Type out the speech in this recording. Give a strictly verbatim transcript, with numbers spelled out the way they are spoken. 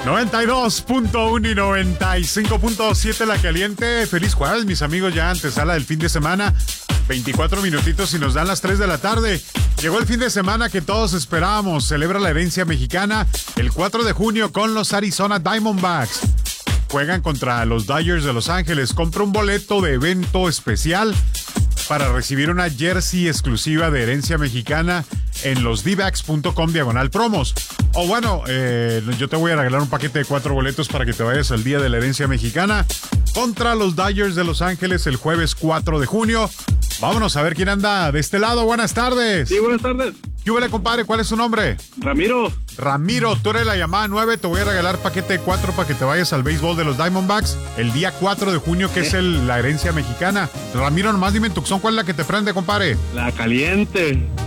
noventa y dos punto uno y noventa y cinco punto siete La Caliente. Feliz jueves, mis amigos, ya antesala del fin de semana. veinticuatro minutitos y nos dan las tres de la tarde. Llegó el fin de semana que todos esperábamos. Celebra la herencia mexicana el cuatro de junio con los Arizona Diamondbacks. Juegan contra los Dodgers de Los Ángeles. Compra un boleto de evento especial para recibir una jersey exclusiva de herencia mexicana en los d backs punto com diagonal promos. O bueno, eh, yo te voy a regalar un paquete de cuatro boletos para que te vayas al día de la herencia mexicana contra los Dodgers de Los Ángeles el jueves cuatro de junio. Vámonos a ver quién anda de este lado. Buenas tardes. Sí, buenas tardes. ¿Qué huele, compadre? ¿Cuál es su nombre? Ramiro. Ramiro, tú eres la llamada nueve. Te voy a regalar paquete de cuatro para que te vayas al béisbol de los Diamondbacks el día cuatro de junio, que ¿Eh? es el, la herencia mexicana. Ramiro, nomás dime en Tucson, ¿cuál es la que te prende, compadre? La Caliente.